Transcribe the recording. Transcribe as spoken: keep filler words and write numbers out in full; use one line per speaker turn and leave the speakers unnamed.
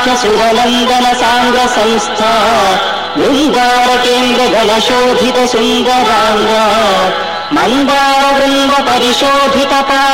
సురనందన సాంగ సంస్థ బృందార కేంద్ర గణశోభిత సుందరాంగ మందార బృంద పరిశోభిత